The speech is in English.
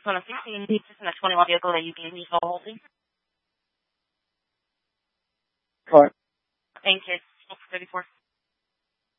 on a 16 and a 21 vehicle that you gave me for holding. Correct. Thank you. 34.